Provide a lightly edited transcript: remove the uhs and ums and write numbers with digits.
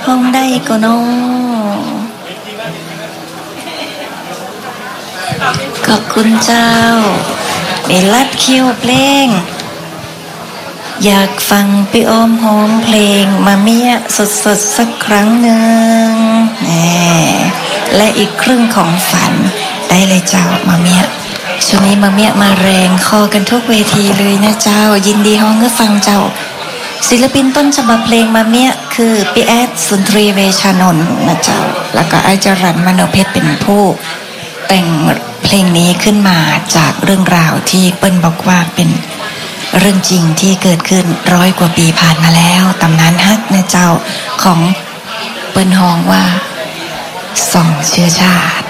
ห้องได้ก็น้องขอบคุณเจ้าเมลัดคิวเพลงอยากฟังพี่อ้อมฮ้องเพลงมาเมียสดสักครั้งหนึ่งและอีกครึ่งของฝันได้เลยเจ้ามาเมียช่วงนี้มาเมียมาแรงคอกันทุกเวทีเลยนะเจ้ายินดีฮ้องเพื่อฟังเจ้าศิลปินต้นฉบับเพลงมาเมียคือพี่แอดสุนทรีเวชานนท์นะเจ้าแล้วก็อาจารย์มโนเพชรเป็นผู้แต่งเพลงนี้ขึ้นมาจากเรื่องราวที่เปิ้ลบอกว่าเป็นเรื่องจริงที่เกิดขึ้น100 กว่าปีผ่านมาแล้วตำนานฮักนะเจ้าของเปิ้ลฮ้องว่าส่องเชื้อชาติ